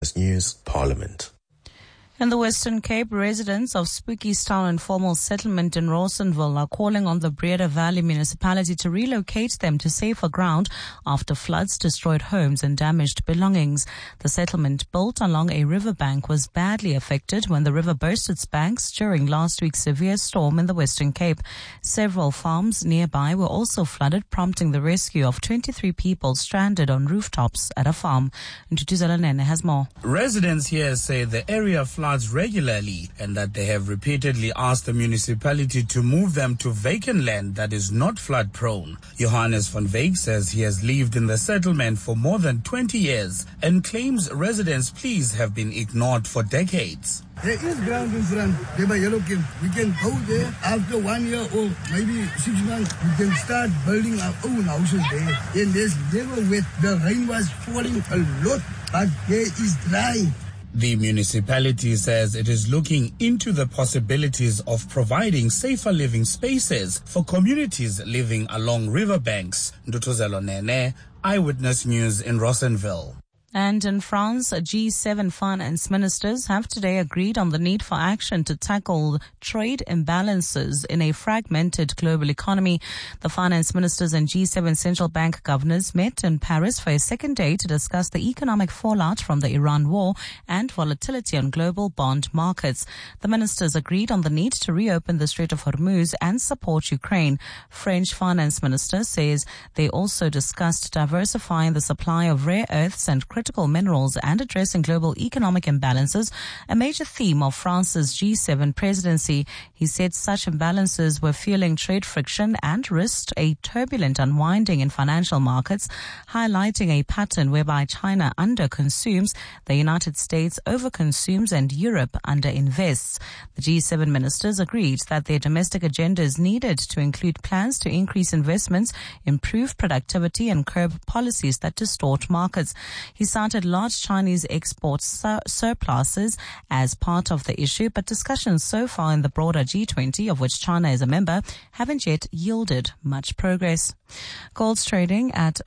News Parliament. In the Western Cape, residents of Spookies Town Informal Settlement in Rawsonville are calling on the Breda Valley municipality to relocate them to safer ground after floods destroyed homes and damaged belongings. The settlement, built along a riverbank, was badly affected when the river burst its banks during last week's severe storm in the Western Cape. Several farms nearby were also flooded, prompting the rescue of 23 people stranded on rooftops at a farm. Ntutuzela Nene has more. Residents here say the area floods regularly and that they have repeatedly asked the municipality to move them to vacant land that is not flood prone. Johannes van Veek says he has lived in the settlement for more than 20 years and claims residents' pleas have been ignored for decades. There is ground in front, there by Yellow Camp. We can go there after 1 year or maybe 6 months. We can start building our own houses there. And there's never wet. The rain was falling a lot, but there is dry. The municipality says it is looking into the possibilities of providing safer living spaces for communities living along riverbanks. Ndutuzelo Nene, Eyewitness News in Rawsonville. And in France, G7 finance ministers have today agreed on the need for action to tackle trade imbalances in a fragmented global economy. The finance ministers and G7 central bank governors met in Paris for a second day to discuss the economic fallout from the Iran war and volatility on global bond markets. The ministers agreed on the need to reopen the Strait of Hormuz and support Ukraine. French finance minister says they also discussed diversifying the supply of rare earths and critical minerals and addressing global economic imbalances, a major theme of France's G7 presidency. He said such imbalances were fueling trade friction and risked a turbulent unwinding in financial markets, highlighting a pattern whereby China underconsumes, the United States overconsumes, and Europe underinvests. The G7 ministers agreed that their domestic agendas needed to include plans to increase investments, improve productivity, and curb policies that distort markets. He cited large Chinese export surpluses as part of the issue, but discussions so far in the broader G20, of which China is a member, haven't yet yielded much progress. Gold's trading at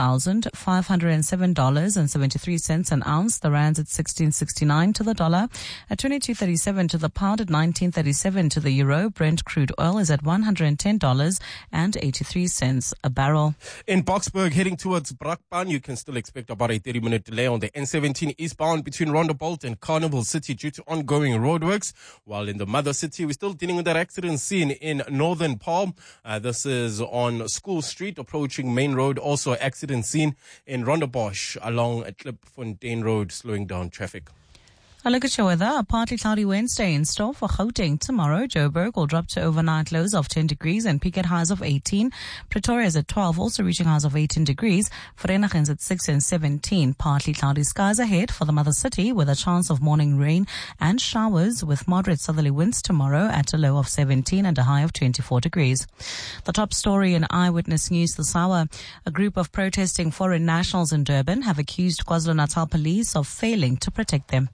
$4,507.73 an ounce. The rand's at 16.69 to the dollar, at 22.37 to the pound, at 19.37 to the euro. Brent crude oil is at $110.83 a barrel. In Boksburg, heading towards Brakpan, you can still expect about a 30-minute delay on the N17 eastbound between Rondebolt and Carnival City due to ongoing roadworks. While in the mother city, we're still dealing with that accident scene in Northern Paarl. This is on School Street, approaching Main Road. Also, accident scene in Rondebosch along Klipfontein Road, slowing down traffic. A look at your weather. A partly cloudy Wednesday in store for Gauteng. Tomorrow, Joburg will drop to overnight lows of 10 degrees and peak at highs of 18. Pretoria is at 12, also reaching highs of 18 degrees. Vereeniging's at 6 and 17. Partly cloudy skies ahead for the mother city with a chance of morning rain and showers with moderate southerly winds tomorrow at a low of 17 and a high of 24 degrees. The top story in Eyewitness News this hour. A group of protesting foreign nationals in Durban have accused KwaZulu-Natal police of failing to protect them.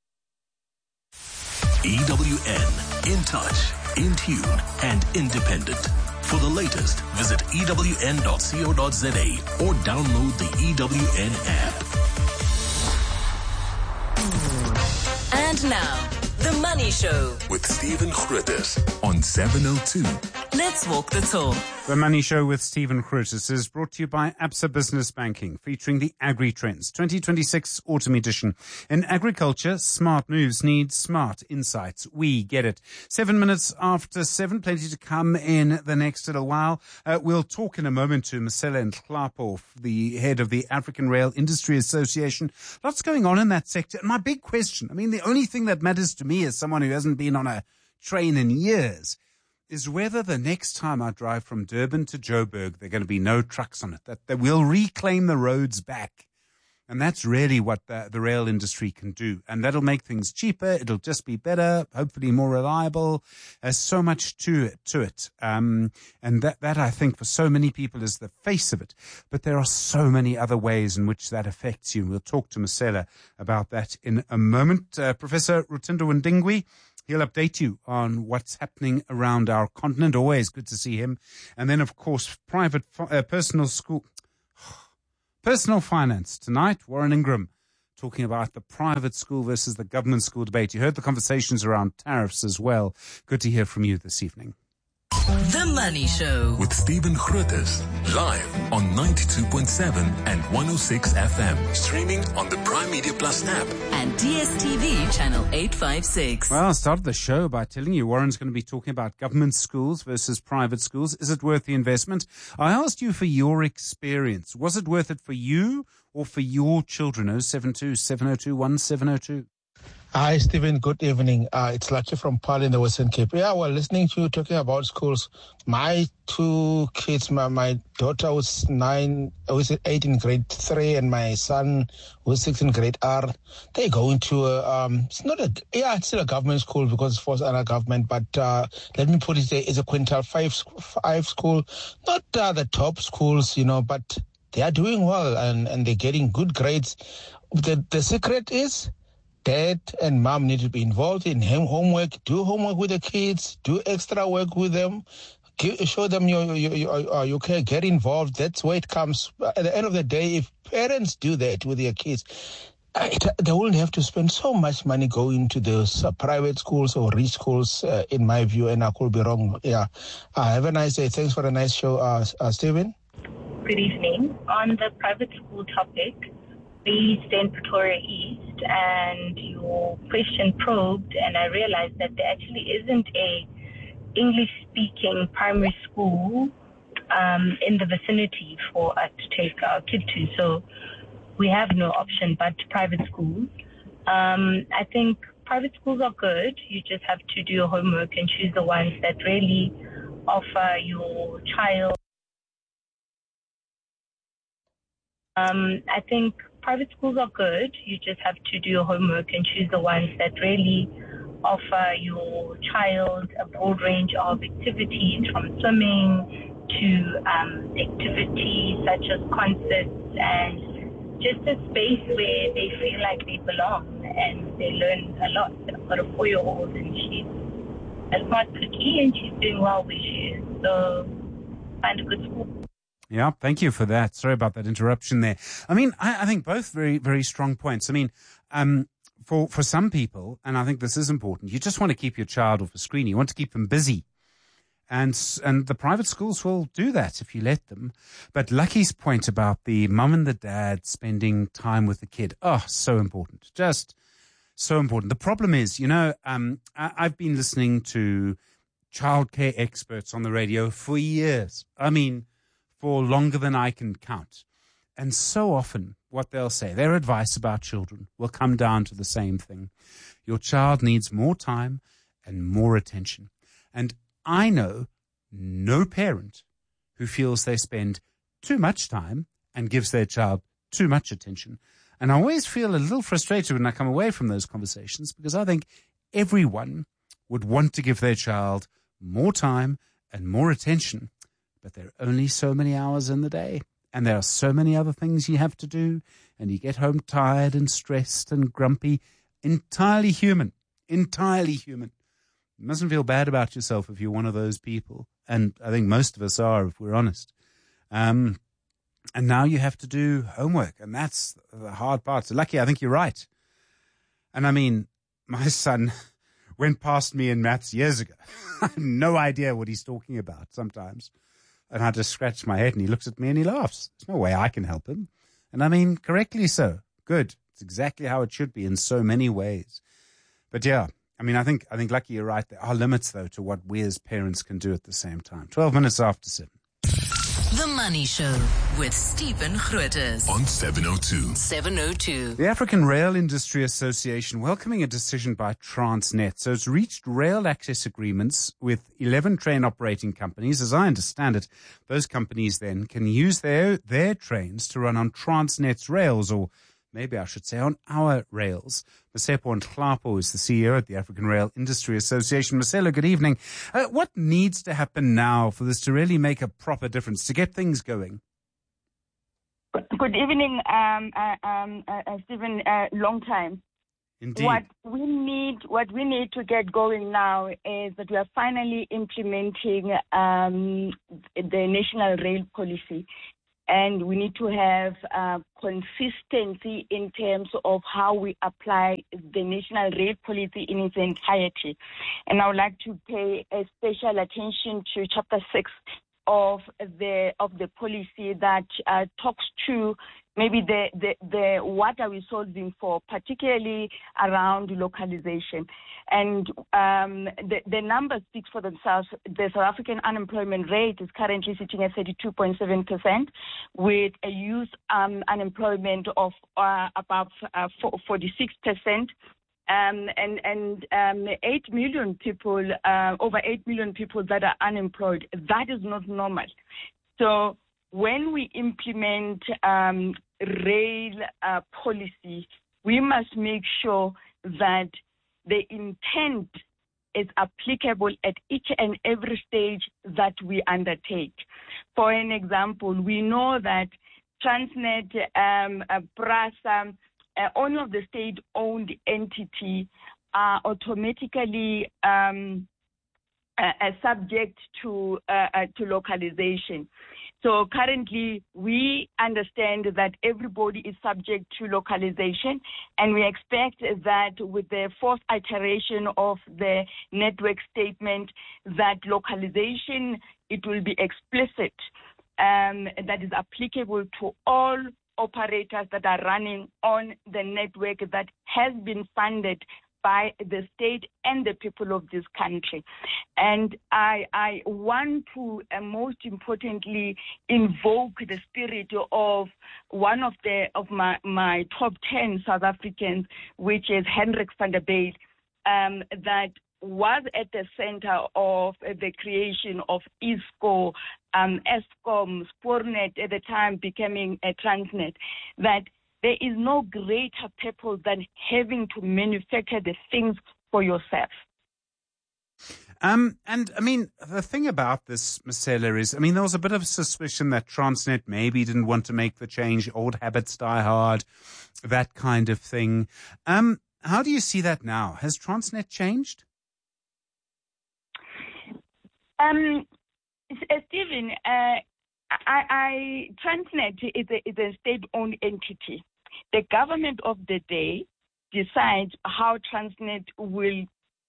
EWN, in touch, in tune, and independent. For the latest, visit ewn.co.za or download the EWN app. And now, The Money Show with Stephen Grootes on 702. Let's walk the talk. The Money Show with Stephen Grootes is brought to you by Absa Business Banking, featuring the Agri Trends 2026 Autumn Edition. In agriculture, smart moves need smart insights. We get it. 7 minutes after 7, plenty to come in the next little while. We'll talk in a moment to Marcella Nhlapo, the head of the African Rail Industry Association. Lots going on in that sector. And my big question, the only thing that matters to me as someone who hasn't been on a train in years, is whether the next time I drive from Durban to Joburg, there are going to be no trucks on it, that they will reclaim the roads back. And that's really what the rail industry can do. And that'll make things cheaper. It'll just be better, hopefully more reliable. There's so much to it. And that I think for so many people is the face of it. But there are so many other ways in which that affects you. We'll talk to Marcella about that in a moment. Professor Rutindo Ndingwi, he'll update you on what's happening around our continent. Always good to see him. And then, of course, personal finance tonight. Warren Ingram talking about the private school versus the government school debate. You heard the conversations around tariffs as well. Good to hear from you this evening. The Money Show with Stephen Grootes, live on 92.7 and 106 FM. Streaming on the Prime Media Plus app. and DSTV channel 856. Well, I started the show by telling you Warren's going to be talking about government schools versus private schools. Is it worth the investment? I asked you for your experience. Was it worth it for you or for your children? 072-702-1702. Hi, Stephen. Good evening. It's Lucky from Paarl in the Western Cape. Yeah, well, listening to you talking about schools, my two kids, my daughter who's 8 in grade 3, and my son who's 6 in grade R, they go into it's still a government school because it's forced under government, but let me put it, it's a quintile 5 school, not the top schools, but they are doing well and they're getting good grades. The secret is Dad and Mom need to be involved in homework, do homework with the kids, do extra work with them, show them you can get involved. That's where it comes. At the end of the day, if parents do that with their kids, they wouldn't have to spend so much money going to those private schools or rich schools, in my view, and I could be wrong. Yeah. Have a nice day. Thanks for a nice show, Stephen. Good evening. On the private school topic, we stay in Pretoria East, and your question probed, and I realized that there actually isn't a English-speaking primary school in the vicinity for us to take our kid to. So we have no option but private schools. I think private schools are good. You just have to do your homework and choose the ones that really offer your child. I think private schools are good. You just have to do your homework and choose the ones that really offer your child a broad range of activities, from swimming to activities such as concerts, and just a space where they feel like they belong and they learn a lot. I've got a 4-year-old and she's a smart cookie and she's doing well where she is. So find a good school. Yeah, thank you for that. Sorry about that interruption there. I mean, I think both very, very strong points. I mean, for some people, and I think this is important, you just want to keep your child off a screen. You want to keep them busy. And the private schools will do that if you let them. But Lucky's point about the mum and the dad spending time with the kid, so important. Just so important. The problem is, I've been listening to childcare experts on the radio for years. I mean, for longer than I can count. And so often what they'll say, their advice about children will come down to the same thing. Your child needs more time and more attention. And I know no parent who feels they spend too much time and gives their child too much attention. And I always feel a little frustrated when I come away from those conversations, because I think everyone would want to give their child more time and more attention. But there are only so many hours in the day, and there are so many other things you have to do, and you get home tired and stressed and grumpy. Entirely human. Entirely human. You mustn't feel bad about yourself if you're one of those people, and I think most of us are, if we're honest. And now you have to do homework, and that's the hard part. So Lucky, I think you're right. And I mean, my son went past me in maths years ago. I have no idea what he's talking about sometimes. And I just scratched my head, and he looks at me and he laughs. There's no way I can help him. And I mean, correctly so. Good. It's exactly how it should be in so many ways. But yeah, I mean, I think Lucky, you're right. There are limits, though, to what we as parents can do at the same time. 12 minutes after 7. The Money Show with Stephen Grootes On 702. 702. The African Rail Industry Association welcoming a decision by Transnet. So it's reached rail access agreements with 11 train operating companies. As I understand it, those companies then can use their trains to run on Transnet's rails, or maybe I should say on our rails. Masepo Nhlapo is the CEO at the African Rail Industry Association. Marcelo, good evening. What needs to happen now for this to really make a proper difference, to get things going? Good evening, Stephen. Long time. Indeed. What we need to get going now is that we are finally implementing the national rail policy. and we need to have consistency in terms of how we apply the national rail policy in its entirety. And I would like to pay a special attention to Chapter 6 of the policy that talks to maybe the what are we solving for, particularly around localization. And the numbers speak for themselves. The South African unemployment rate is currently sitting at 32.7%, with a youth unemployment of above 46%. And 8 million people, over 8 million people that are unemployed. That is not normal. So when we implement rail policy, we must make sure that the intent is applicable at each and every stage that we undertake. For an example, we know that Transnet, PRASA, all of the state-owned entity are automatically subject to localization. So currently, we understand that everybody is subject to localization, and we expect that with the fourth iteration of the network statement, that localization, it will be explicit, that is applicable to all operators that are running on the network that has been funded by the state and the people of this country. And I want to most importantly invoke the spirit of one of my top 10 South Africans, which is Hendrik van der Bijl, that was at the center of the creation of ISCO, Eskom, Spoornet at the time becoming a Transnet, that there is no greater purpose than having to manufacture the things for yourself. And I mean, the thing about this, Masela, is, I mean, there was a bit of suspicion that Transnet maybe didn't want to make the change, old habits die hard, that kind of thing. How do you see that now? Has Transnet changed? Stephen, Transnet is a state-owned entity. The government of the day decides how Transnet will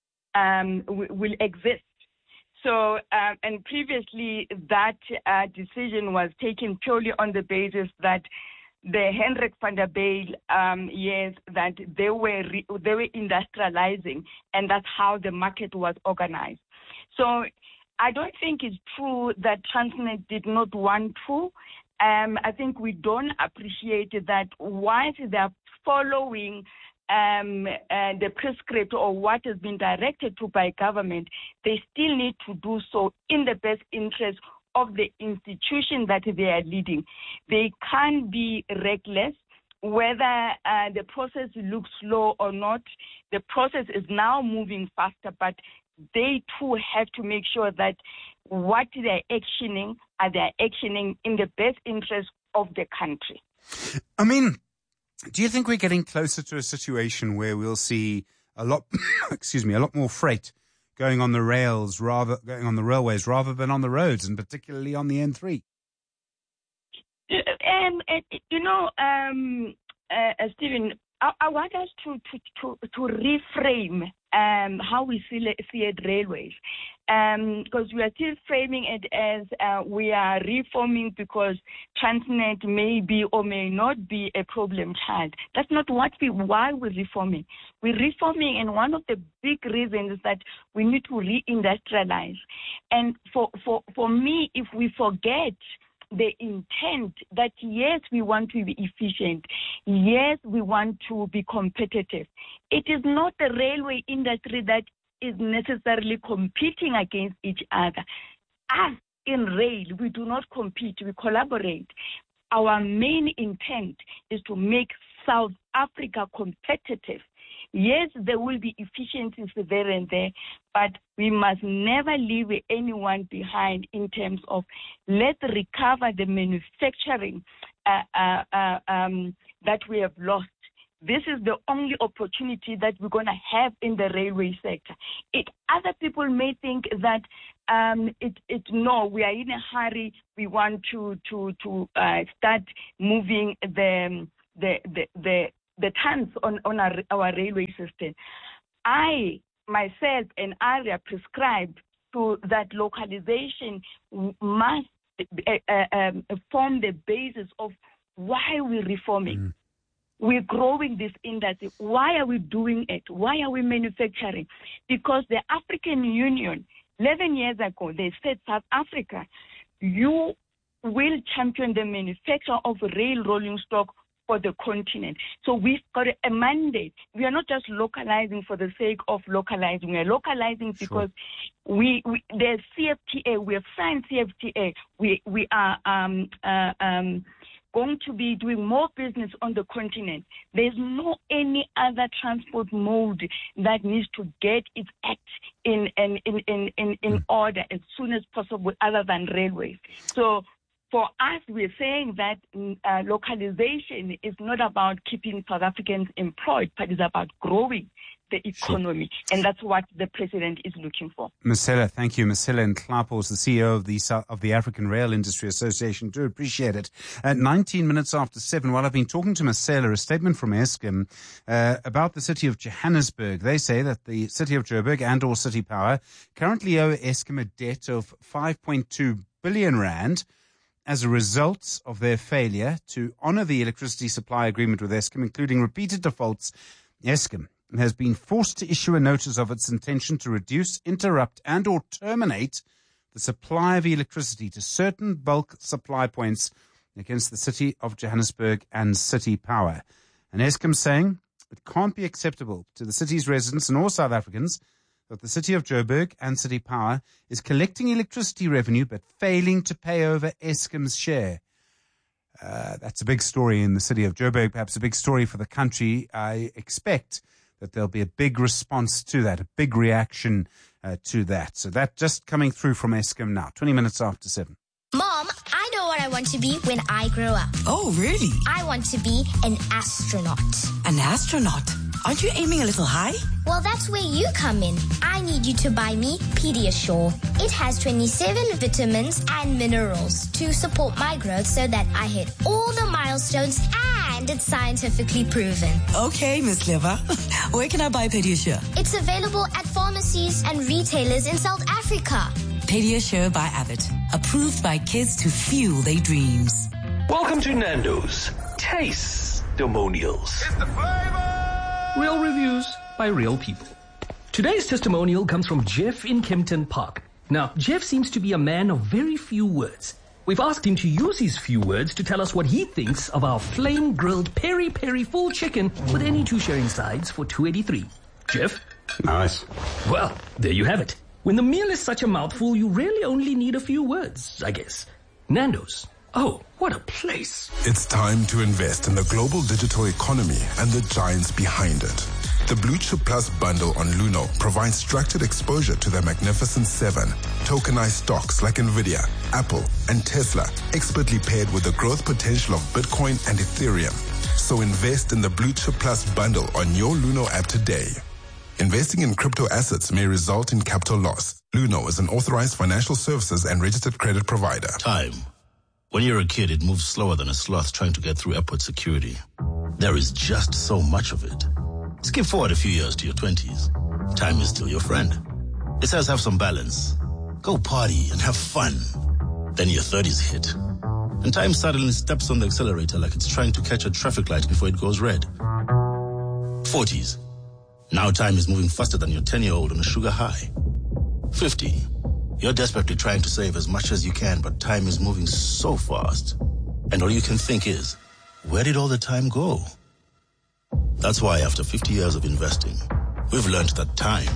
exist. So, and previously that decision was taken purely on the basis that the Hendrik van der Bijl years that they were industrializing, and that's how the market was organized. So I don't think it's true that Transnet did not want to. I think we don't appreciate that once they're following the prescript or what has been directed to by government, they still need to do so in the best interest of the institution that they are leading. They can't be reckless. Whether the process looks slow or not, the process is now moving faster, but they too have to make sure that what they're actioning in the best interest of the country. I mean, do you think we're getting closer to a situation where we'll see a lot, a lot more freight going on the railways rather than on the roads, and particularly on the N3? Stephen, I want us to reframe how we see it railways, because we are still framing it as we are reforming because Transnet may be or may not be a problem child. That's not why we're reforming. We're reforming, and one of the big reasons is that we need to reindustrialize. And for me, if we forget the intent that, yes, we want to be efficient, yes, we want to be competitive. It is not the railway industry that is necessarily competing against each other. Us in rail, we do not compete, we collaborate. Our main intent is to make South Africa competitive. Yes, there will be efficiencies there and there, but we must never leave anyone behind in terms of let's recover the manufacturing that we have lost. This is the only opportunity that we're going to have in the railway sector. Other people may think that no, we are in a hurry. We want to start moving the tons on our railway system. I myself and ARIA prescribed to that localization must form the basis of why we're reforming. We're growing this industry. Why are we doing it? Why are we manufacturing? Because the African Union, 11 years ago, they said, South Africa, you will champion the manufacture of rail rolling stock for the continent. So we've got a mandate. We are not just localizing for the sake of localizing. We are localizing because there's CFTA. We have signed CFTA. We are going to be doing more business on the continent. There's no any other transport mode that needs to get its act in order as soon as possible other than railways. So for us, we're saying that localization is not about keeping South Africans employed, but it's about growing the economy. And that's what the president is looking for. Masela, thank you. Masela Nhlapo is the CEO of the African Rail Industry Association. Do appreciate it. At 19 minutes after 7, while I've been talking to Masela, a statement from Eskom about the city of Johannesburg. They say that the city of Joburg and or City Power currently owe Eskom a debt of 5.2 billion rand as a result of their failure to honor the electricity supply agreement with Eskom, including repeated defaults. Eskom has been forced to issue a notice of its intention to reduce, interrupt, and or terminate the supply of electricity to certain bulk supply points against the city of Johannesburg and City Power. And Eskom saying it can't be acceptable to the city's residents and all South Africans that the city of Joburg and City Power is collecting electricity revenue but failing to pay over Eskom's share. That's a big story in the city of Joburg, perhaps a big story for the country. I expect that there'll be a big response to that, a big reaction to that. So that just coming through from Eskom now, 20 minutes after 7. Mom, I know what I want to be when I grow up. Oh, really? I want to be an astronaut. An astronaut? Aren't you aiming a little high? Well, that's where you come in. I need you to buy me Pediasure. It has 27 vitamins and minerals to support my growth so that I hit all the milestones, and it's scientifically proven. Okay, Miss Clever. Where can I buy Pediasure? It's available at pharmacies and retailers in South Africa. Pediasure by Abbott. Approved by kids to fuel their dreams. Welcome to Nando's Taste-Demonials. It's the flavor! Real reviews by real people. Today's testimonial comes from Jeff in Kempton Park. Now, Jeff seems to be a man of very few words. We've asked him to use his few words to tell us what he thinks of our flame-grilled peri-peri full chicken with any two sharing sides for $2.83. Jeff? Nice. Well, there you have it. When the meal is such a mouthful, you really only need a few words, I guess. Nando's. Oh, what a place. It's time to invest in the global digital economy and the giants behind it. The Blue Chip Plus bundle on Luno provides structured exposure to the Magnificent Seven, tokenized stocks like Nvidia, Apple, and Tesla, expertly paired with the growth potential of Bitcoin and Ethereum. So invest in the Blue Chip Plus bundle on your Luno app today. Investing in crypto assets may result in capital loss. Luno is an authorized financial services and registered credit provider. Time. When you're a kid, it moves slower than a sloth trying to get through airport security. There is just so much of it. Skip forward a few years to your 20s. Time is still your friend. It says have some balance. Go party and have fun. Then your 30s hit. And time suddenly steps on the accelerator like it's trying to catch a traffic light before it goes red. 40s. Now time is moving faster than your 10-year-old on a sugar high. 50. You're desperately trying to save as much as you can, but time is moving so fast. And all you can think is, where did all the time go? That's why after 50 years of investing, we've learned that time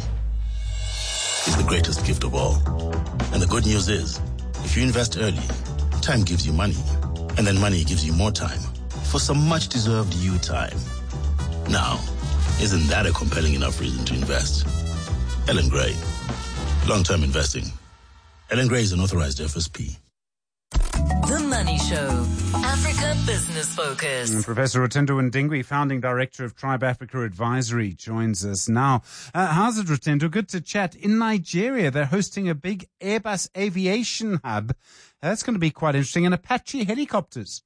is the greatest gift of all. And the good news is, if you invest early, time gives you money. And then money gives you more time for some much-deserved you time. Now, isn't that a compelling enough reason to invest? Ellen Gray. Long-term investing. Ellen Gray is an authorized FSP. The Money Money Show. Africa Business Focus. And Professor Rotendo Ndingwi, Founding Director of Tribe Africa Advisory, joins us now. How's it, Rotendo? Good to chat. In Nigeria, they're hosting a big Airbus aviation hub. That's going to be quite interesting. And Apache helicopters.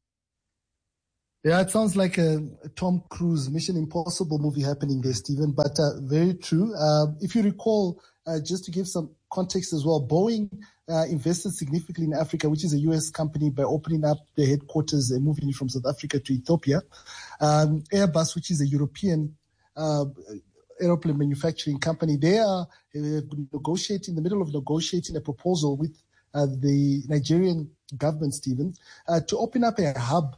Yeah, it sounds like a Tom Cruise Mission Impossible movie happening there, Stephen, but very true. If you recall, just to give some context as well, Boeing invested significantly in Africa, which is a U.S. company, by opening up their headquarters and moving it from South Africa to Ethiopia. Airbus, which is a European aeroplane manufacturing company, they are negotiating, in the middle of negotiating a proposal with the Nigerian government, Stephen, to open up a hub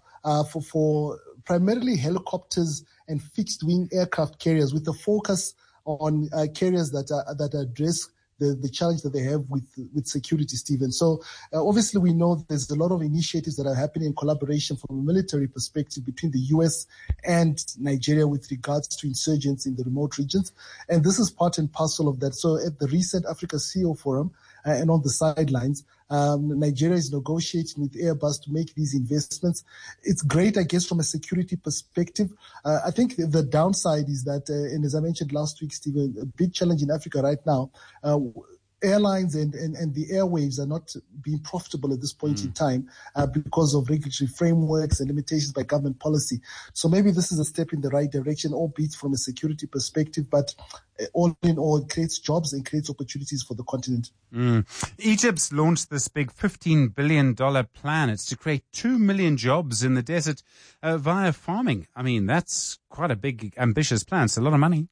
for primarily helicopters and fixed-wing aircraft carriers, with a focus on carriers that address the challenge that they have with security, Stephen. So obviously we know there's a lot of initiatives that are happening in collaboration from a military perspective between the U.S. and Nigeria with regards to insurgents in the remote regions. And this is part and parcel of that. So at the recent Africa CEO Forum and on the sidelines, Nigeria is negotiating with Airbus to make these investments. It's great, I guess, from a security perspective. I think the downside is that, and as I mentioned last week, Stephen, a big challenge in Africa right now, airlines and the airwaves are not being profitable at this point in time because of regulatory frameworks and limitations by government policy. So maybe this is a step in the right direction, albeit from a security perspective, but all in all, it creates jobs and creates opportunities for the continent. Egypt's launched this big $15 billion plan. It's to create 2 million jobs in the desert via farming. I mean, that's quite a big, ambitious plan. It's a lot of money.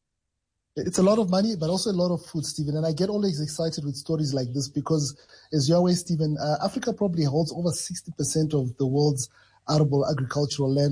It's a lot of money, but also a lot of food, Stephen. And I get always excited with stories like this because, as you're aware, Stephen, Africa probably holds over 60% of the world's arable agricultural land.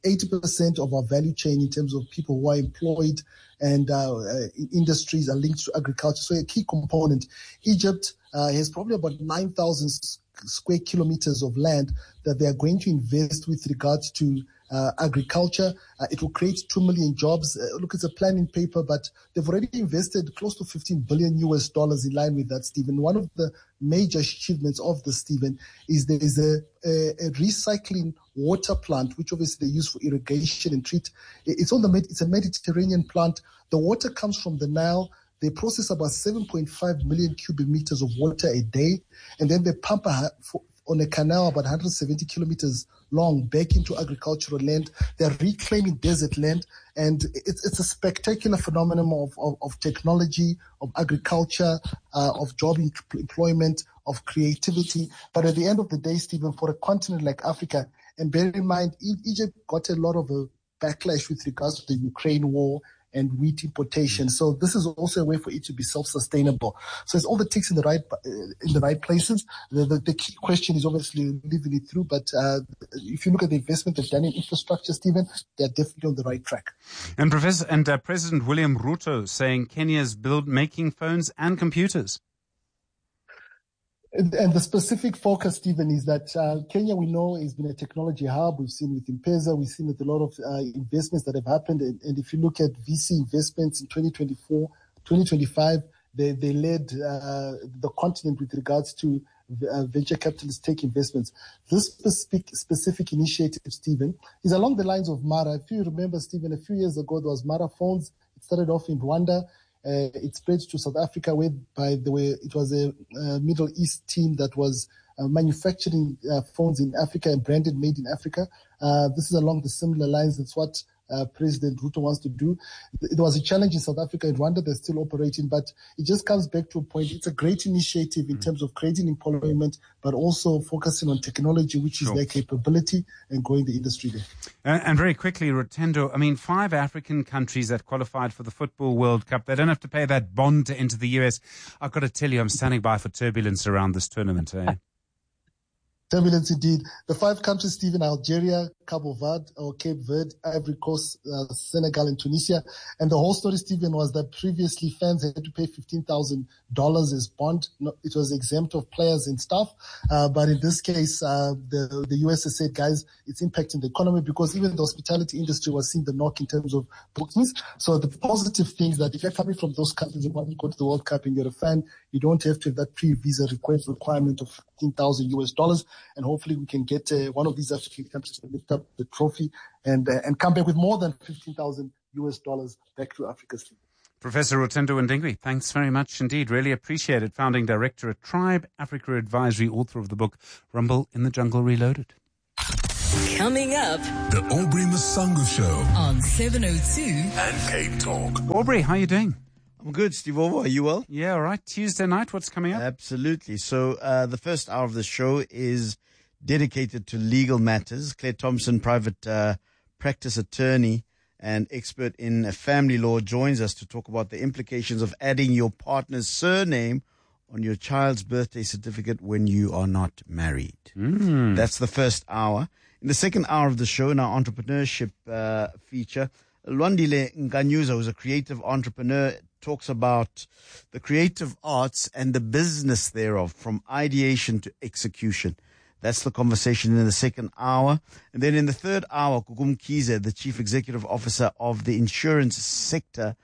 80% of our value chain in terms of people who are employed and industries are linked to agriculture. So a key component. Egypt has probably about 9,000 square kilometers of land that they are going to invest with regards to agriculture. It will create 2 million jobs. Look, it's a plan in paper, but they've already invested close to $15 billion in line with that, Stephen. One of the major achievements of this, Stephen, is there is a recycling water plant, which obviously they use for irrigation and treat. It's a Mediterranean plant. The water comes from the Nile. They process about 7.5 million cubic meters of water a day, and then they pump on a canal about 170 kilometers long back into agricultural land. They're reclaiming desert land, and it's a spectacular phenomenon of technology, of agriculture, of job employment, of creativity. But at the end of the day, Stephen, for a continent like Africa, and bear in mind, Egypt got a lot of a backlash with regards to the Ukraine war and wheat importation. So this is also a way for it to be self-sustainable. So it's all the ticks in the right places. The key question is obviously living it through. But if you look at the investment they've done in infrastructure, Stephen, they're definitely on the right track. And President William Ruto saying Kenya's making phones and computers. And the specific focus, Stephen, is that Kenya, we know, has been a technology hub. We've seen with M-Pesa, we've seen with a lot of investments that have happened. And if you look at VC investments in 2024, 2025, they led the continent with regards to venture capitalists take investments. This specific initiative, Stephen, is along the lines of Mara. If you remember, Stephen, a few years ago, there was Mara Phones. It started off in Rwanda. It spread to South Africa, where, by the way, it was a Middle East team that was manufacturing phones in Africa and branded made in Africa. This is along the similar lines. That's what President Ruto wants to do. It was a challenge in South Africa and Rwanda. They're still operating, but it just comes back to a point. It's a great initiative in terms of creating employment, but also focusing on technology, which is their capability, and growing the industry there. And very quickly, Rotendo, I mean, 5 African countries that qualified for the Football World Cup, they don't have to pay that bond to enter the US. I've got to tell you, I'm standing by for turbulence around this tournament. Turbulence indeed. The 5 countries, Stephen: Algeria, Cabo Verde or Cape Verde, Ivory Coast, Senegal, and Tunisia. And the whole story, Stephen, was that previously fans had to pay $15,000 as bond. It was exempt of players and staff. But in this case, the US has said, guys, it's impacting the economy because even the hospitality industry was seeing the knock in terms of bookings. So the positive thing is that if you're coming from those countries and want to go to the World Cup and you're a fan, you don't have to have that pre-visa requirement of $15,000, and hopefully we can get one of these African countries to lift up the trophy and come back with more than $15,000 back to Africa's team. Professor Rotendo Ndingwi, thanks very much indeed. Really appreciate it. Founding director at Tribe Africa Advisory, author of the book Rumble in the Jungle Reloaded. Coming up, The Aubrey Masango Show on 702 and Cape Talk. Aubrey, how are you doing? I'm good, Steve Ovo. Are you well? Yeah, all right. Tuesday night, what's coming up? Absolutely. So the first hour of the show is dedicated to legal matters. Claire Thompson, private practice attorney and expert in family law, joins us to talk about the implications of adding your partner's surname on your child's birthday certificate when you are not married. That's the first hour. In the second hour of the show, in our entrepreneurship feature, Lwandile Nkanyuza, who's a creative entrepreneur, talks about the creative arts and the business thereof, from ideation to execution. That's the conversation in the second hour. And then in the third hour, Gugu Mkhize, the Chief Executive Officer of the Insurance Sector,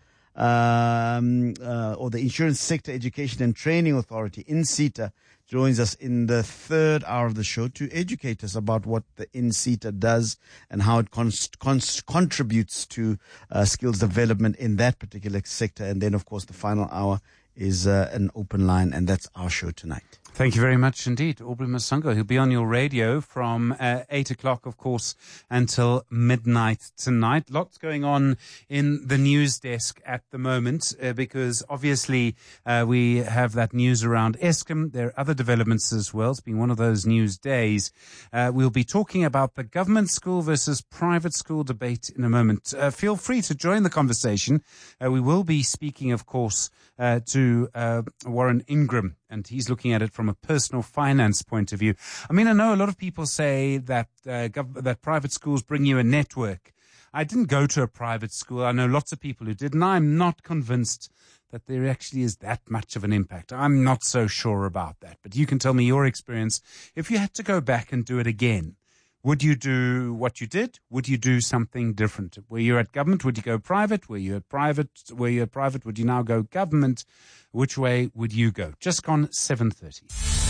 or the Insurance Sector Education and Training Authority, INSETA, joins us in the third hour of the show to educate us about what the INSETA does and how it contributes to skills development in that particular sector. And then, of course, the final hour is an open line, and that's our show tonight. Thank you very much indeed, Aubrey Masango. He'll be on your radio from 8 o'clock, of course, until midnight tonight. Lots going on in the news desk at the moment because obviously we have that news around Eskom. There are other developments as well. It's been one of those news days. We'll be talking about the government school versus private school debate in a moment. Feel free to join the conversation. We will be speaking, of course, to Warren Ingram, and he's looking at it from a personal finance point of view. I mean, I know a lot of people say that that private schools bring you a network. I didn't go to a private school. I know lots of people who did, and I'm not convinced that there actually is that much of an impact. I'm not so sure about that. But you can tell me your experience. If you had to go back and do it again, would you do what you did? Would you do something different? Were you at government? Would you go private? Were you at private? Would you now go government? Which way would you go? Just gone 7:30.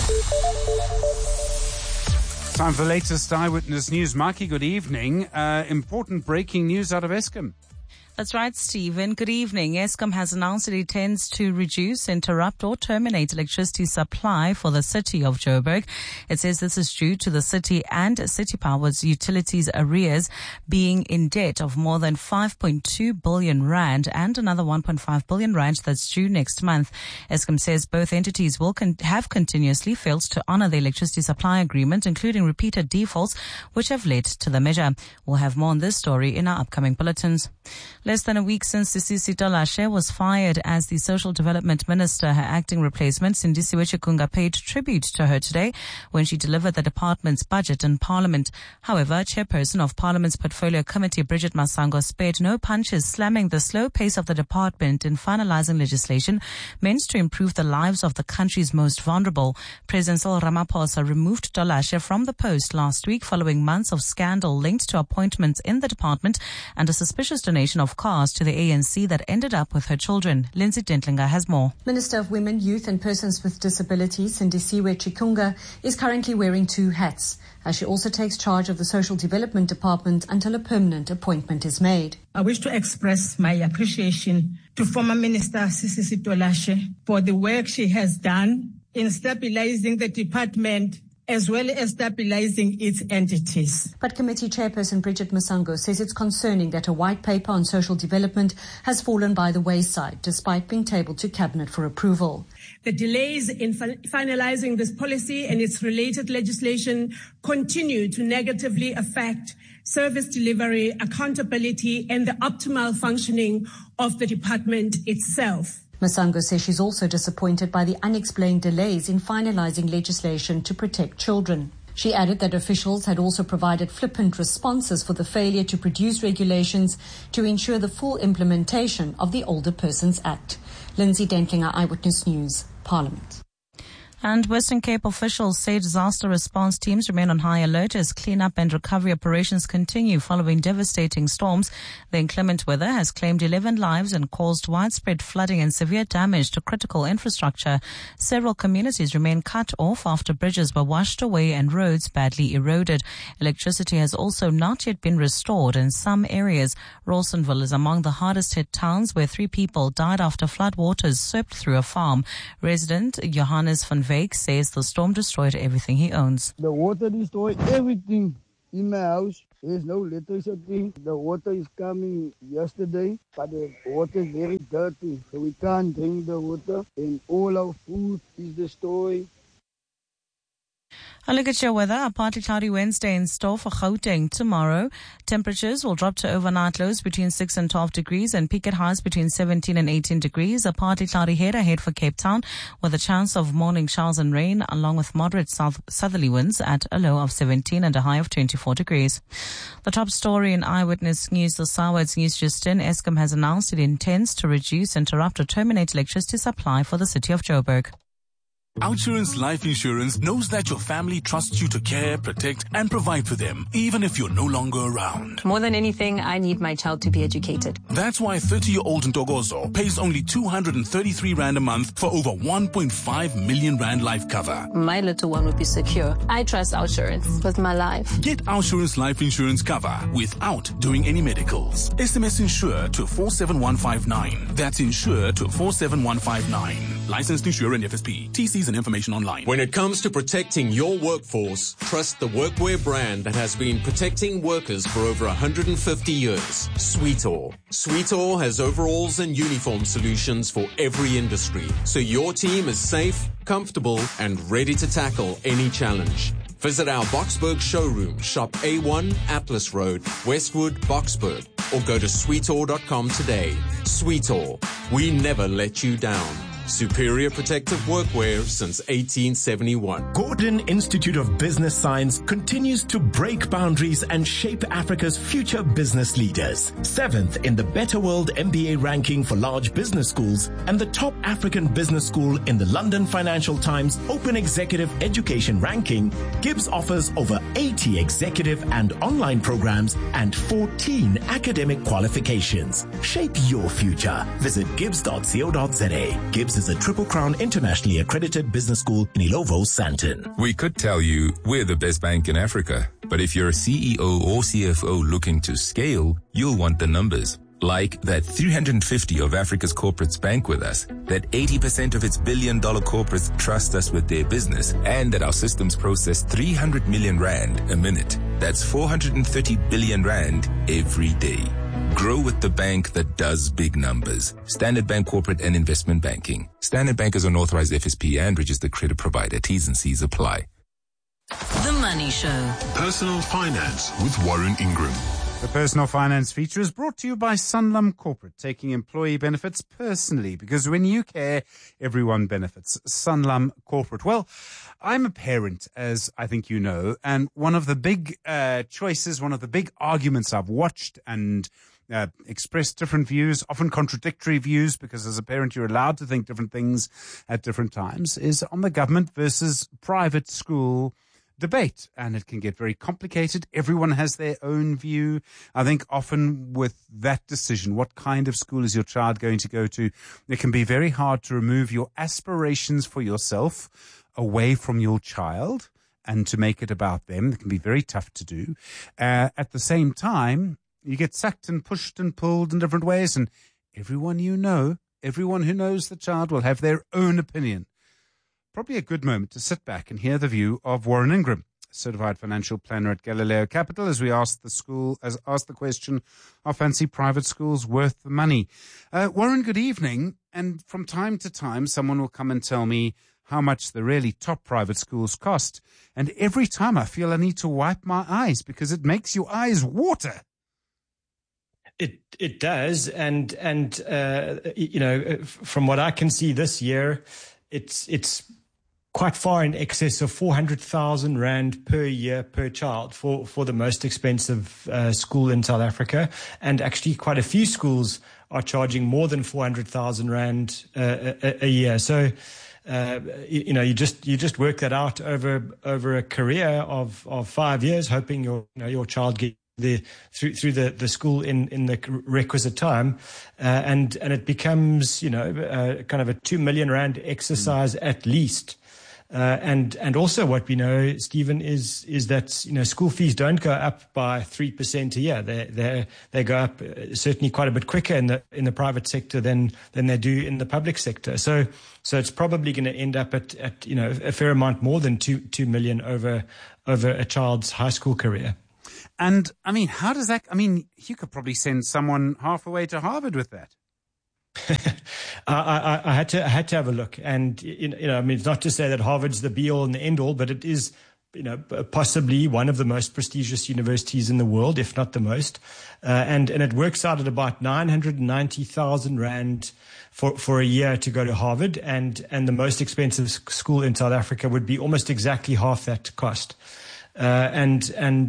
Time for the latest Eyewitness News. Marky, good evening. Important breaking news out of Eskom. That's right, Stephen. Good evening. Eskom has announced it intends to reduce, interrupt or terminate electricity supply for the city of Joburg. It says this is due to the city and City Power's utilities arrears being in debt of more than 5.2 billion rand and another 1.5 billion rand that's due next month. Eskom says both entities will have continuously failed to honor the electricity supply agreement, including repeated defaults, which have led to the measure. We'll have more on this story in our upcoming bulletins. Less than a week since Sisisi Tolashe was fired as the Social Development Minister, her acting replacement, Sindisiwe Chikunga, paid tribute to her today when she delivered the department's budget in Parliament. However, Chairperson of Parliament's Portfolio Committee, Bridget Masango, spared no punches, slamming the slow pace of the department in finalizing legislation meant to improve the lives of the country's most vulnerable. President Cyril Ramaphosa removed Tolashe from the post last week following months of scandal linked to appointments in the department and a suspicious donation of cars to the ANC that ended up with her children. Lindsay Dentlinger has more. Minister of Women, Youth and Persons with Disabilities, Sindisiwe Chikunga, is currently wearing two hats, as she also takes charge of the Social Development Department until a permanent appointment is made. I wish to express my appreciation to former Minister Sisisi Tolashe for the work she has done in stabilizing the department as well as stabilizing its entities. But committee chairperson Bridget Masango says it's concerning that a white paper on social development has fallen by the wayside, despite being tabled to cabinet for approval. The delays in finalizing this policy and its related legislation continue to negatively affect service delivery, accountability, and the optimal functioning of the department itself. Masango says she's also disappointed by the unexplained delays in finalizing legislation to protect children. She added that officials had also provided flippant responses for the failure to produce regulations to ensure the full implementation of the Older Persons Act. Lindsay Dentlinger, Eyewitness News, Parliament. And Western Cape officials say disaster response teams remain on high alert as cleanup and recovery operations continue following devastating storms. The inclement weather has claimed 11 lives and caused widespread flooding and severe damage to critical infrastructure. Several communities remain cut off after bridges were washed away and roads badly eroded. Electricity has also not yet been restored in some areas. Rawsonville is among the hardest hit towns where 3 people died after floodwaters swept through a farm. Resident Johannes van Veek says the storm destroyed everything he owns. The water destroyed everything in my house. There's no electricity. The water is coming yesterday, but the water is very dirty, so we can't drink the water, and all our food is destroyed. A look at your weather. A partly cloudy Wednesday in store for Gauteng tomorrow. Temperatures will drop to overnight lows between 6 and 12 degrees and peak at highs between 17 and 18 degrees. A partly cloudy head ahead for Cape Town with a chance of morning showers and rain along with moderate southerly winds at a low of 17 and a high of 24 degrees. The top story in Eyewitness News this hour. It's News Just In. Eskom has announced it intends to reduce, interrupt or terminate electricity supply for the city of Joburg. Outsurance Life Insurance knows that your family trusts you to care, protect, and provide for them, even if you're no longer around. More than anything, I need my child to be educated. That's why 30-year-old Ntogozo pays only 233 Rand a month for over 1.5 million Rand life cover. My little one will be secure. I trust Outsurance with my life. Get Outsurance Life Insurance cover without doing any medicals. SMS Insure to 47159. That's Insure to 47159. Licensed Insurer and FSP. TCs and information online. When it comes to protecting your workforce, trust the workwear brand that has been protecting workers for over 150 years. Sweetall. Sweetall has overalls and uniform solutions for every industry, so your team is safe, comfortable, and ready to tackle any challenge. Visit our Boksburg showroom, shop A1 Atlas Road, Westwood, Boksburg, or go to sweetall.com today. Sweetall. We never let you down. Superior protective workwear since 1871. Gordon Institute of Business Science continues to break boundaries and shape Africa's future business leaders. 7th in the Better World MBA ranking for large business schools and the top African business school in the London Financial Times Open Executive Education ranking, Gibbs offers over 80 executive and online programs and 14 academic qualifications. Shape your future. Visit gibbs.co.za. Gibbs is a Triple Crown internationally accredited business school in Ilovo, Sandton. We could tell you we're the best bank in Africa, but if you're a CEO or CFO looking to scale, you'll want the numbers. Like that 350 of Africa's corporates bank with us, that 80% of its billion-dollar corporates trust us with their business, and that our systems process 300 million Rand a minute. That's 430 billion Rand every day. Grow with the bank that does big numbers. Standard Bank Corporate and Investment Banking. Standard Bank is an authorized FSP and registered credit provider. T's and C's apply. The Money Show. Personal Finance with Warren Ingram. The Personal Finance feature is brought to you by Sanlam Corporate, taking employee benefits personally, because when you care, everyone benefits. Sanlam Corporate. Well, I'm a parent, as I think you know, and one of the big choices, one of the big arguments I've watched and expressed different views, often contradictory views, because as a parent you're allowed to think different things at different times, is on the government versus private school debate, and it can get very complicated. Everyone has their own view. I think often with that decision, what kind of school is your child going to go to, it can be very hard to remove your aspirations for yourself away from your child and to make it about them. It can be very tough to do. At the same time, you get sucked and pushed and pulled in different ways, and everyone you know, everyone who knows the child will have their own opinion. Probably a good moment to sit back and hear the view of Warren Ingram, certified financial planner at Galileo Capital, as we asked the question, are fancy private schools worth the money? Warren, good evening. And from time to time, someone will come and tell me how much the really top private schools cost. And every time I feel I need to wipe my eyes because it makes your eyes water. It does. And you know, from what I can see this year, it's quite far in excess of 400,000 Rand per year per child for the most expensive school in South Africa. And actually quite a few schools are charging more than 400,000 Rand a year. So, you just work that out over a career of 5 years, hoping your child gets through the school in the requisite time, and it becomes kind of a 2 million Rand exercise at least. And also what we know, Stephen, is that school fees don't go up by 3% a year. They go up certainly quite a bit quicker in the private sector than they do in the public sector. So it's probably going to end up at a fair amount more than 2 million over a child's high school career. And I mean, how does that? I mean, you could probably send someone half the way to Harvard with that. I had to have a look, and I mean, it's not to say that Harvard's the be all and the end all, but it is, possibly one of the most prestigious universities in the world, if not the most, and it works out at about 990,000 Rand for a year to go to Harvard, and the most expensive school in South Africa would be almost exactly half that cost. I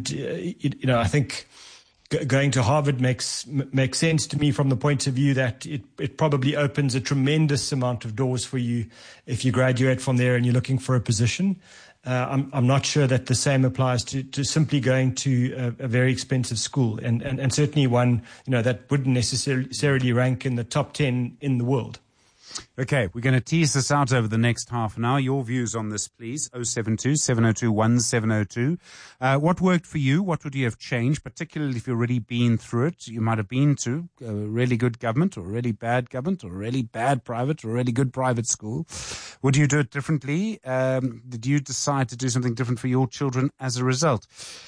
think going to Harvard makes sense to me from the point of view that it probably opens a tremendous amount of doors for you if you graduate from there and you're looking for a position. I'm not sure that the same applies to simply going to a very expensive school, and certainly one that wouldn't necessarily rank in the top 10 in the world. Okay, we're going to tease this out over the next half an hour. Your views on this, please. 072-702-1702. What worked for you? What would you have changed, particularly if you've already been through it? You might have been to a really good government or a really bad government or a really bad private or a really good private school. Would you do it differently? Did you decide to do something different for your children as a result?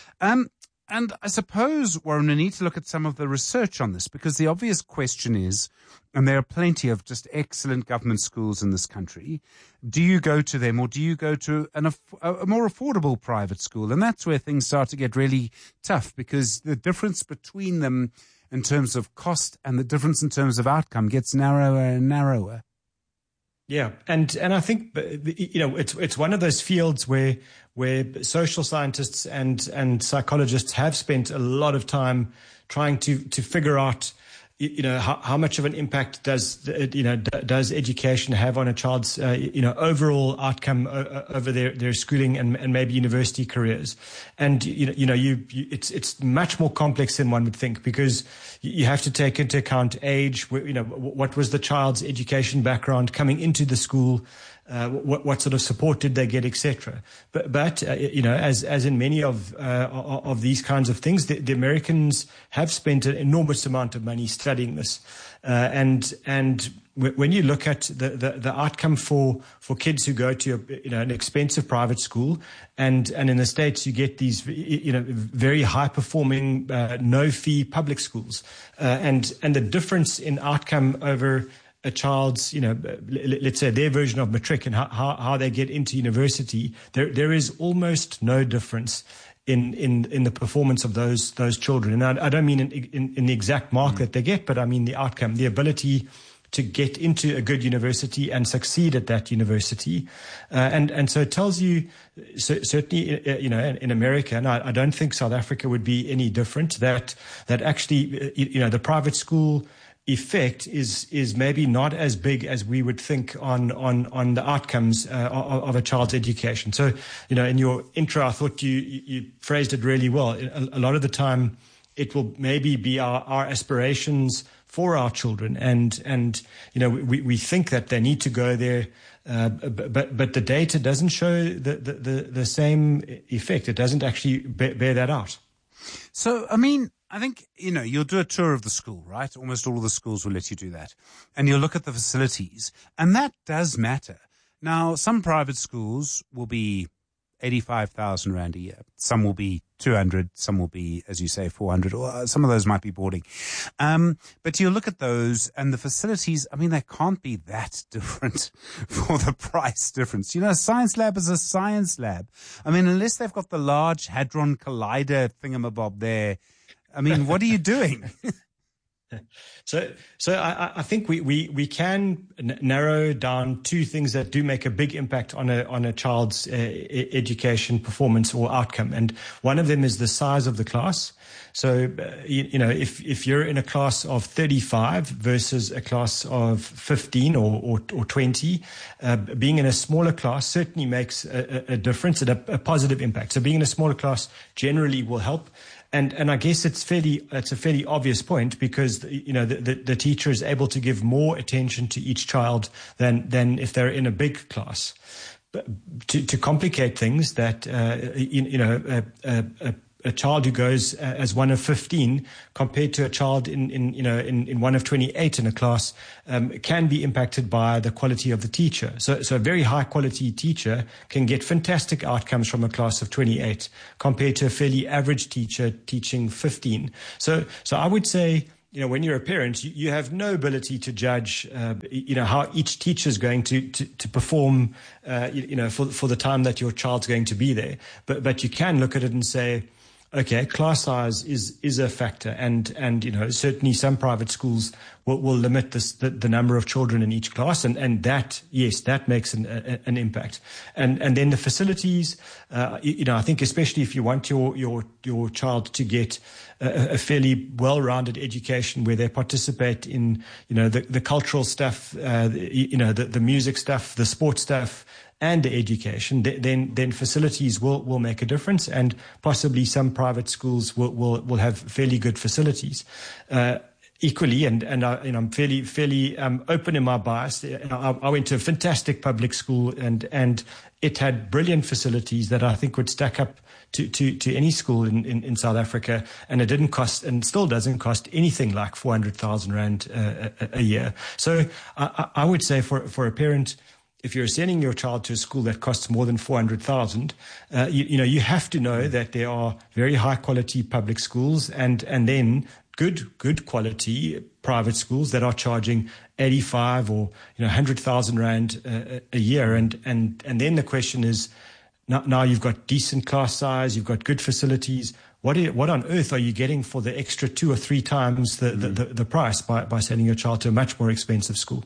And I suppose, Warren, we need to look at some of the research on this, because the obvious question is, and there are plenty of just excellent government schools in this country, do you go to them or do you go to a more affordable private school? And that's where things start to get really tough, because the difference between them in terms of cost and the difference in terms of outcome gets narrower and narrower. Yeah, and I think it's one of those fields where social scientists and psychologists have spent a lot of time trying to figure out how much of an impact does education have on a child's overall outcome over their schooling and maybe university careers. And it's much more complex than one would think, because you have to take into account age, what was the child's education background coming into the school, what sort of support did they get, etc. But as in many of these kinds of things, the Americans have spent an enormous amount of money studying this, and when you look at the outcome for kids who go to an expensive private school, and in the States you get these very high performing no fee public schools, and the difference in outcome over a child's, let's say their version of matric and how they get into university, there is almost no difference in the performance of those children. And I don't mean in the exact mark that they get, but I mean the outcome, the ability to get into a good university and succeed at that university. And so it tells you, certainly, in America, and I don't think South Africa would be any different, that actually, the private school effect is maybe not as big as we would think on the outcomes of a child's education. So, in your intro, I thought you phrased it really well. A lot of the time, it will maybe be our aspirations for our children, and we think that they need to go there, but the data doesn't show the same effect. It doesn't actually bear that out. So, I mean, I think, you'll do a tour of the school, right? Almost all of the schools will let you do that. And you'll look at the facilities, and that does matter. Now, some private schools will be 85,000 Rand a year. Some will be 200, some will be, as you say, 400, or some of those might be boarding. But you look at those and the facilities, I mean, they can't be that different for the price difference. A science lab is a science lab. I mean, unless they've got the Large Hadron Collider thingamabob there, I mean, what are you doing? So I think we can narrow down two things that do make a big impact on a child's education performance or outcome, and one of them is the size of the class. So if you're in a class of 35 versus a class of 15 or 20, being in a smaller class certainly makes a difference and a positive impact. So being in a smaller class generally will help. And I guess it's a fairly obvious point, because the teacher is able to give more attention to each child than if they're in a big class. But to complicate things, that a child who goes as one of 15 compared to a child in one of 28 in a class can be impacted by the quality of the teacher. So a very high quality teacher can get fantastic outcomes from a class of 28 compared to a fairly average teacher teaching 15. So I would say, when you're a parent, you have no ability to judge, how each teacher is going to perform, for the time that your child's going to be there. But you can look at it and say, okay, class size is a factor, and certainly some private schools will limit the number of children in each class, and that makes an impact. And then the facilities, I think especially if you want your child to get a fairly well-rounded education where they participate in the cultural stuff, the music stuff, the sports stuff, and the education, then facilities will make a difference, and possibly some private schools will have fairly good facilities. Equally, and I'm fairly open in my bias. I went to a fantastic public school, and it had brilliant facilities that I think would stack up to any school in South Africa, and it didn't cost, and still doesn't cost, anything like 400,000 rand a year. So I would say for a parent, if you're sending your child to a school that costs more than 400,000, you have to know that there are very high quality public schools and then good quality private schools that are charging 85 or 100,000 rand a year, and then the question is, now you've got decent class size, you've got good facilities. What on earth are you getting for the extra 2 or 3 times the price by sending your child to a much more expensive school?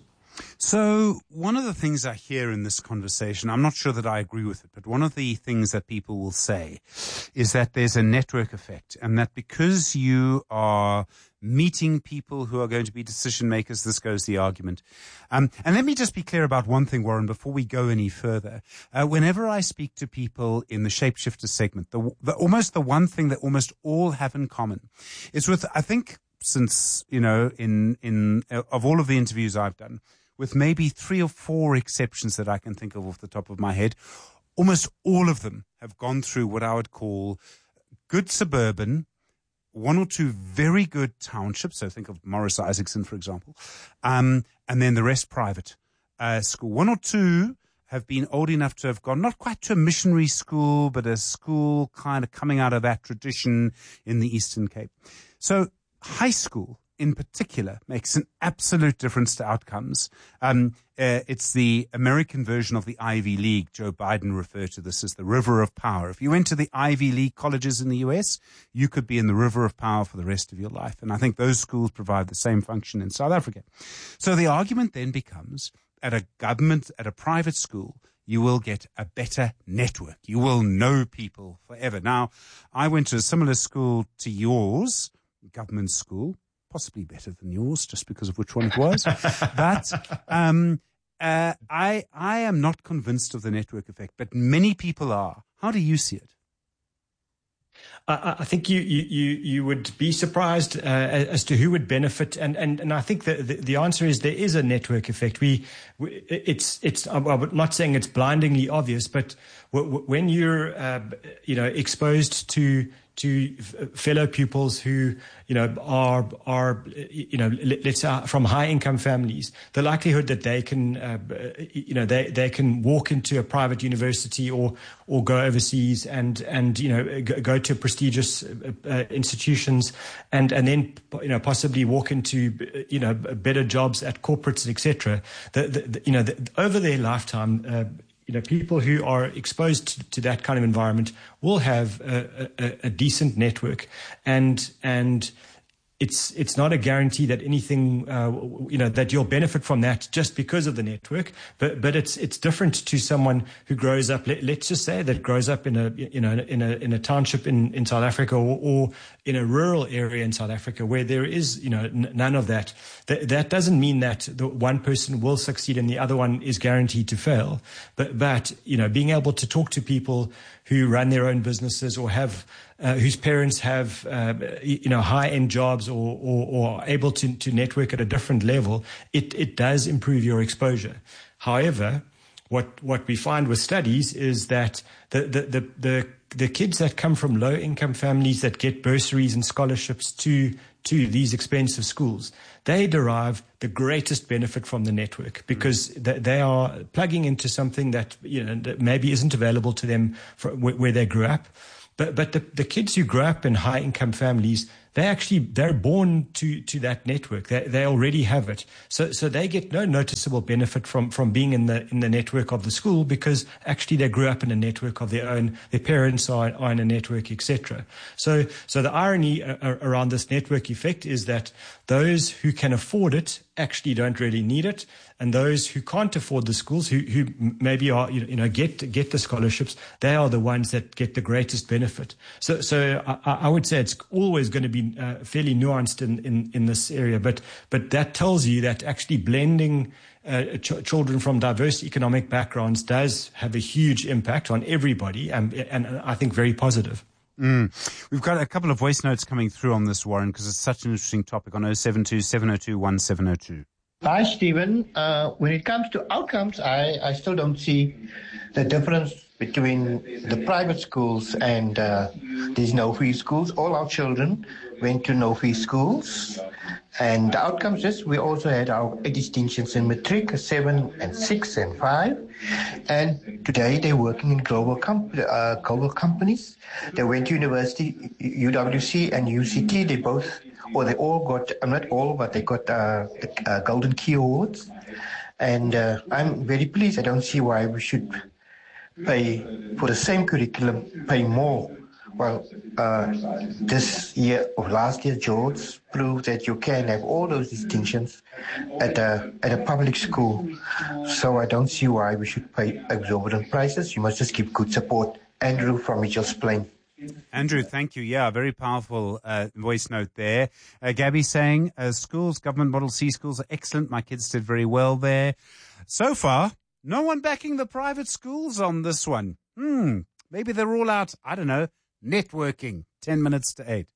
So one of the things I hear in this conversation, I'm not sure that I agree with it, but one of the things that people will say is that there's a network effect, and that because you are meeting people who are going to be decision makers, this goes the argument. And let me just be clear about one thing, Warren, before we go any further. Whenever I speak to people in the Shapeshifter segment, almost the one thing that almost all have in common is with, I think, since, in of all of the interviews I've done, with maybe 3 or 4 exceptions that I can think of off the top of my head, almost all of them have gone through what I would call good suburban, 1 or 2 very good townships. So think of Morris Isaacson, for example, and then the rest private school. 1 or 2 have been old enough to have gone not quite to a missionary school, but a school kind of coming out of that tradition in the Eastern Cape. So high school in particular makes an absolute difference to outcomes. It's the American version of the Ivy League. Joe Biden referred to this as the river of power. If you went to the Ivy League colleges in the US, you could be in the river of power for the rest of your life. And I think those schools provide the same function in South Africa. So the argument then becomes, at a private school, you will get a better network. You will know people forever. Now, I went to a similar school to yours, government school, possibly better than yours, just because of which one it was. But I am not convinced of the network effect, but many people are. How do you see it? I think you would be surprised as to who would benefit, and I think the answer is there is a network effect. I'm not saying it's blindingly obvius, but when you're exposed to fellow pupils who are let's say from high income families, the likelihood that they can they can walk into a private university or go overseas and go to prestigious institutions and then possibly walk into better jobs at corporates, etc. Over their lifetime, people who are exposed to that kind of environment will have a decent network, and it's not a guarantee that anything, that you'll benefit from that just because of the network. But it's different to someone who grows up. Let's just say that grows up in a township in South Africa or in a rural area in South Africa where there is, none of that. That doesn't mean that the one person will succeed and the other one is guaranteed to fail. But being able to talk to people who run their own businesses or have whose parents have high-end jobs or are able to network at a different level, it does improve your exposure. However, what we find with studies is that the kids that come from low-income families that get bursaries and scholarships to these expensive schools, they derive the greatest benefit from the network because they are plugging into something that that maybe isn't available to them where they grew up. But the kids who grow up in high income families, they're born to that network. They already have it. So they get no noticeable benefit from being in the network of the school because actually they grew up in a network of their own. Their parents are in a network, etc. So the irony around this network effect is that those who can afford it actually don't really need it, and those who can't afford the schools, who maybe are get the scholarships, they are the ones that get the greatest benefit. So I would say it's always going to be fairly nuanced in this area, but that tells you that actually blending children from diverse economic backgrounds does have a huge impact on everybody, and I think very positive. We've got a couple of voice notes coming through on this, Warren, because it's such an interesting topic on 072-702-1702. Hi, Stephen. When it comes to outcomes, I still don't see the difference between the private schools and these no-fee schools. All our children went to no-fee schools. And the outcomes is we also had our distinctions in matric, 7 and 6 and 5. And today they're working in global companies. They went to university, UWC and UCT. They all got, not all, but they got the Golden Key Awards. And I'm very pleased. I don't see why we should pay for the same curriculum, pay more. Well, this year or last year, George proved that you can have all those distinctions at a public school. So I don't see why we should pay exorbitant prices. You must just give good support. Andrew from Mitchell's Plain. Andrew, thank you. Yeah, very powerful voice note there. Gabby saying, schools, government Model C schools are excellent. My kids did very well there. So far, no one backing the private schools on this one. Maybe they're all out, I don't know, networking. 10 minutes to 8.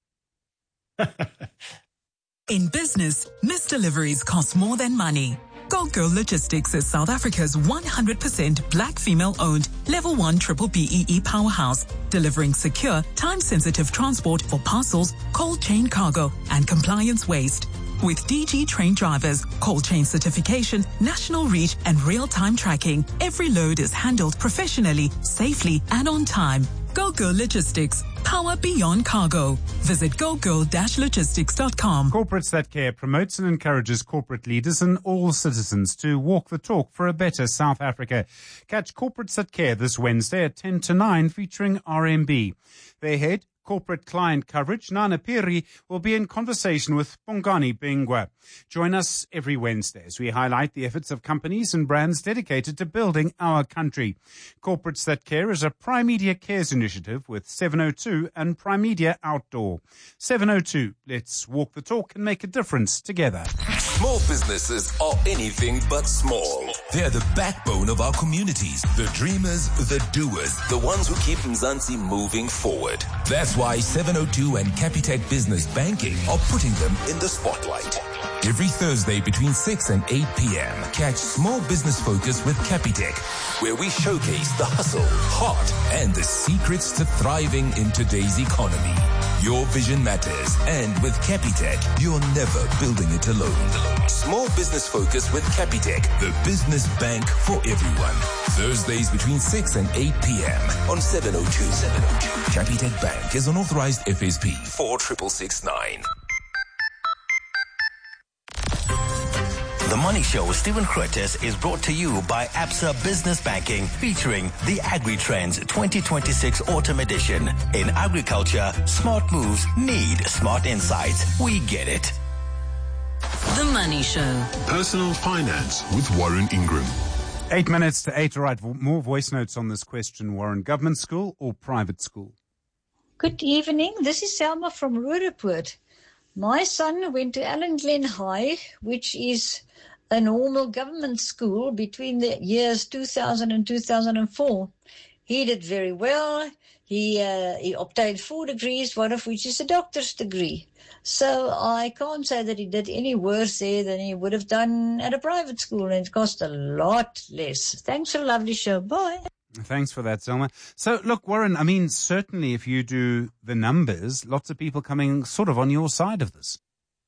In business, missed deliveries cost more than money. Go Girl Logistics is South Africa's 100% black female-owned Level 1 Triple BEE powerhouse, delivering secure, time-sensitive transport for parcels, cold chain cargo, and compliance waste. With DG trained drivers, cold chain certification, national reach, and real-time tracking, every load is handled professionally, safely, and on time. Go Girl Logistics. Power beyond cargo. Visit gogirl-logistics.com. Corporates That Care promotes and encourages corporate leaders and all citizens to walk the talk for a better South Africa. Catch Corporates That Care this Wednesday at 10 to 9 featuring RMB. Their head, corporate client coverage, Nana Piri, will be in conversation with Bongani Bingwa. Join us every Wednesday as we highlight the efforts of companies and brands dedicated to building our country. Corporates That Care is a Prime Media Cares initiative with 702 and Prime Media Outdoor. 702, let's walk the talk and make a difference together. Small businesses are anything but small. They're the backbone of our communities, the dreamers, the doers, the ones who keep Mzansi moving forward. That's why 702 and Capitec Business Banking are putting them in the spotlight. Every Thursday between 6 and 8 p.m., catch Small Business Focus with Capitec, where we showcase the hustle, heart, and the secrets to thriving in today's economy. Your vision matters, and with Capitec, you're never building it alone. Small Business Focus with Capitec, the business bank for everyone. Thursdays between 6 and 8 p.m. on 702. Capitec Bank is an authorized FSP 4669. The Money Show with Stephen Curtis is brought to you by Absa Business Banking, featuring the Agri-Trends 2026 Autumn Edition. In agriculture, smart moves need smart insights. We get it. The Money Show. Personal finance with Warren Ingram. 8 minutes to 8. All right, more voice notes on this question, Warren. Government school or private school? Good evening. This is Selma from Roodepoort. My son went to Allen Glen High, which is a normal government school between the years 2000 and 2004. He did very well. He obtained 4 degrees, one of which is a doctor's degree. So I can't say that he did any worse there than he would have done at a private school, and it cost a lot less. Thanks for a lovely show. Bye. Thanks for that, Selma. So, look, Warren, I mean, certainly if you do the numbers, lots of people coming sort of on your side of this.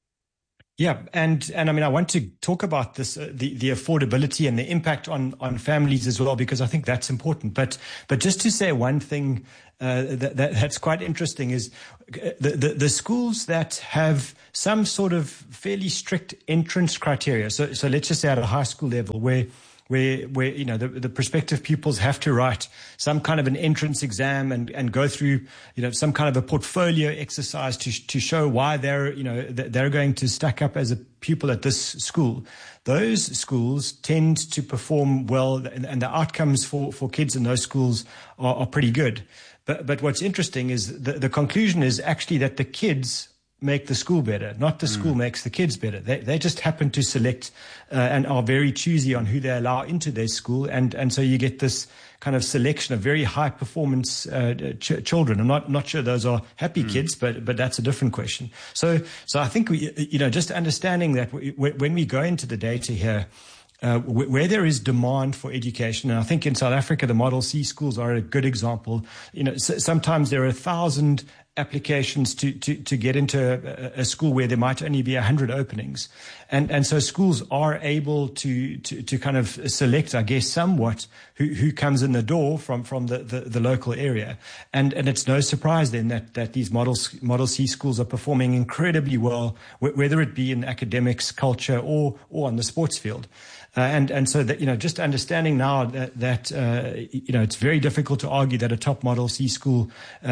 Yeah, and I mean, I want to talk about this, the affordability and the impact on families as well, because I think that's important. But just to say one thing that's quite interesting is the schools that have some sort of fairly strict entrance criteria. So let's just say at a high school level where you know the prospective pupils have to write some kind of an entrance exam and go through some kind of a portfolio exercise to show why they're going to stack up as a pupil at this school. Those schools tend to perform well, and the outcomes for kids in those schools are pretty good. But what's interesting is the conclusion is actually that the kids make the school better, not the school makes the kids better. They just happen to select and are very choosy on who they allow into their school. And so you get this kind of selection of very high performance children. I'm not sure those are happy kids, but that's a different question. So I think just understanding that when we go into the data here, where there is demand for education, and I think in South Africa, the Model C schools are a good example. Sometimes there are 1,000 applications to get into a school where there might only be 100 openings. And so schools are able to kind of select, I guess, somewhat who comes in the door from the local area. And it's no surprise then that these Model C schools are performing incredibly well, whether it be in academics, culture, or on the sports field. And so that, just understanding now that it's very difficult to argue that a top Model C school,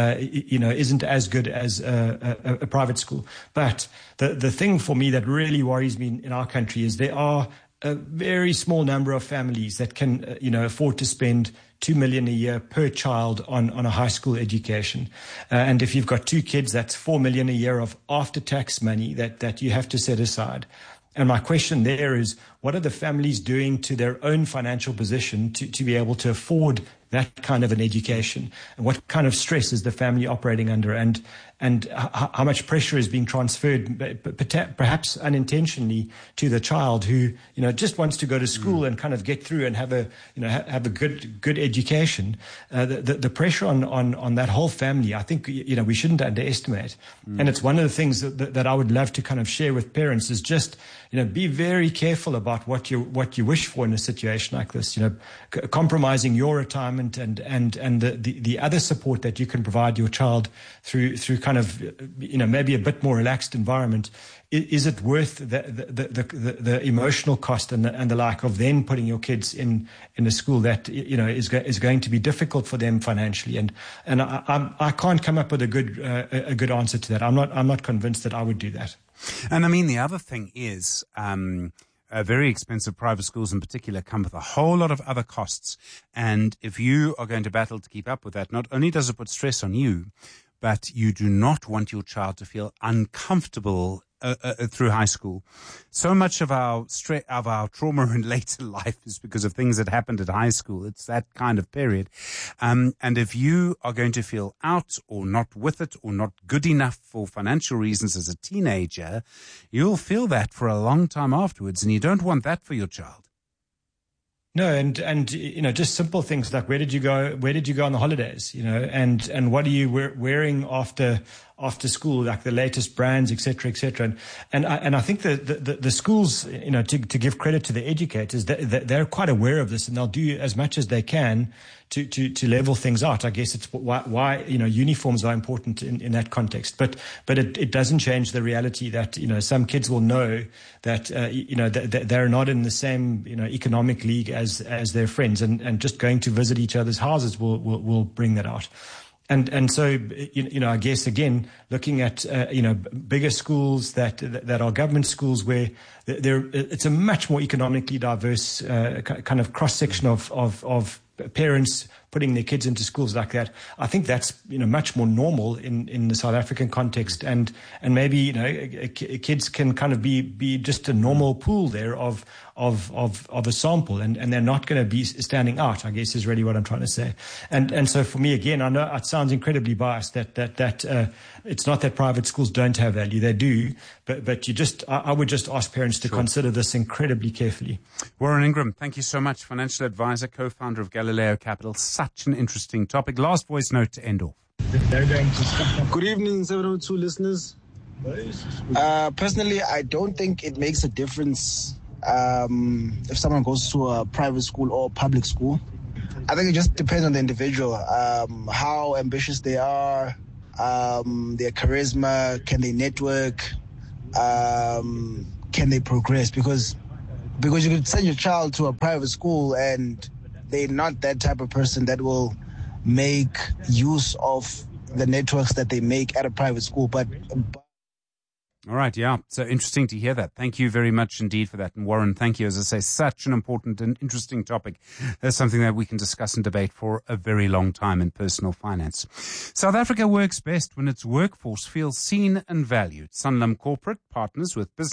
isn't as good as a private school. But the thing for me that really worries me in our country is there are a very small number of families that can, afford to spend 2 million a year per child on a high school education. And if you've got 2 kids, that's 4 million a year of after-tax money that you have to set aside. And my question there is, what are the families doing to their own financial position to be able to afford that kind of an education? And what kind of stress is the family operating under? And how much pressure is being transferred, perhaps unintentionally, to the child who, just wants to go to school and kind of get through and have a good education. The pressure on that whole family, I think, we shouldn't underestimate. And it's one of the things that I would love to kind of share with parents is just, be very careful about what you wish for in a situation like this. Compromising your retirement and the other support that you can provide your child through kind of, maybe a bit more relaxed environment. Is it worth the emotional cost and the like of then putting your kids in a school that is going to be difficult for them financially? And I can't come up with a good answer to that. I'm not convinced that I would do that. And I mean, the other thing is, very expensive private schools in particular come with a whole lot of other costs. And if you are going to battle to keep up with that, not only does it put stress on you, but you do not want your child to feel uncomfortable through high school. So much of our trauma in later life is because of things that happened at high school. It's that kind of period. And if you are going to feel out or not with it or not good enough for financial reasons as a teenager, you'll feel that for a long time afterwards, and you don't want that for your child. No, and just simple things like where did you go on the holidays, and what are you wearing after after school, like the latest brands, et cetera, et cetera. And I think the schools, to give credit to the educators, they're quite aware of this, and they'll do as much as they can to level things out. I guess it's why uniforms are important in that context. But it doesn't change the reality that some kids will know that that they're not in the same economic league as their friends, and just going to visit each other's houses will bring that out. And so I guess again looking at bigger schools that are government schools where it's a much more economically diverse kind of cross section of parents putting their kids into schools like that. I think that's much more normal in the South African context, and maybe kids can kind of be just a normal pool there of a sample, and they're not going to be standing out, I guess is really what I'm trying to say. And so for me, again, I know it sounds incredibly biased that it's not that private schools don't have value, they do, but I would just ask parents to consider this incredibly carefully. Warren Ingram, thank you so much. Financial advisor, co-founder of Galileo Capital. Such an interesting topic. Last voice note to end off. Good evening, 702 listeners. Personally, I don't think it makes a difference if someone goes to a private school or public school. I think it just depends on the individual, how ambitious they are, their charisma, can they network, can they progress? Because you could send your child to a private school and they're not that type of person that will make use of the networks that they make at a private school. But all right, yeah. So interesting to hear that. Thank you very much indeed for that. And Warren, thank you. As I say, such an important and interesting topic. That's something that we can discuss and debate for a very long time in personal finance. South Africa works best when its workforce feels seen and valued. Sanlam Corporate partners with business